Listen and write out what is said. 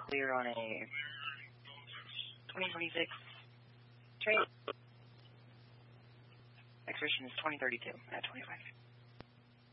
clear on a 2026 trade. Exhibition is 2032 at 25.